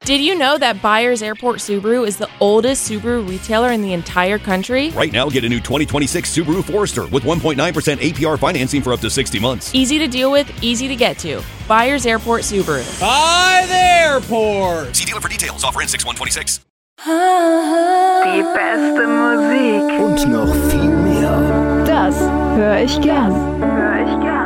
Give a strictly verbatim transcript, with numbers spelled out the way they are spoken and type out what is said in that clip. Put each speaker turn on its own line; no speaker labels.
Did you know that Byers Airport Subaru is the oldest Subaru retailer in the entire country?
Right now, get a new twenty twenty-six Subaru Forester with one point nine percent A P R financing for up to sixty months.
Easy to deal with, easy to get to. Byers Airport Subaru.
By the airport!
See dealer for details. Offer ends six one twenty-six.
Die beste Musik.
Und noch viel mehr.
Das höre ich gern.
Hör ich gern.